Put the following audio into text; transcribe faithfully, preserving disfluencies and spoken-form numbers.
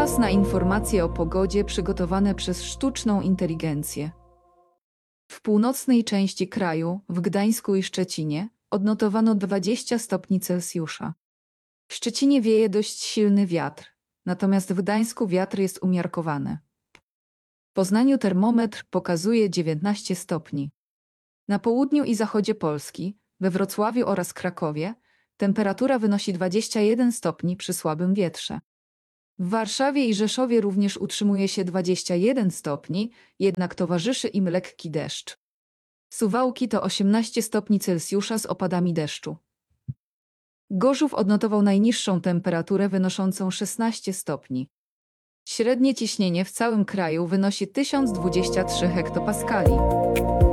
Czas na informacje o pogodzie przygotowane przez sztuczną inteligencję. W północnej części kraju, w Gdańsku i Szczecinie, odnotowano dwadzieścia stopni Celsjusza. W Szczecinie wieje dość silny wiatr, natomiast w Gdańsku wiatr jest umiarkowany. W Poznaniu termometr pokazuje dziewiętnaście stopni. Na południu i zachodzie Polski, we Wrocławiu oraz Krakowie, temperatura wynosi dwadzieścia jeden stopni przy słabym wietrze. W Warszawie i Rzeszowie również utrzymuje się dwadzieścia jeden stopni, jednak towarzyszy im lekki deszcz. Suwałki to osiemnaście stopni Celsjusza z opadami deszczu. Gorzów odnotował najniższą temperaturę wynoszącą szesnaście stopni. Średnie ciśnienie w całym kraju wynosi tysiąc dwadzieścia trzy hektopaskali.